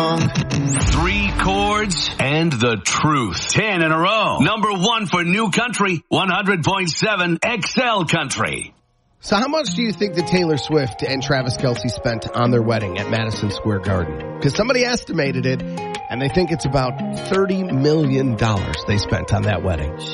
song. 3 chords and the truth. 10 in a row. Number 1 for New Country, 100.7 XL Country. So how much do you think that Taylor Swift and Travis Kelce spent on their wedding at Madison Square Garden? Because somebody estimated it, and they think it's about $30 million they spent on that wedding.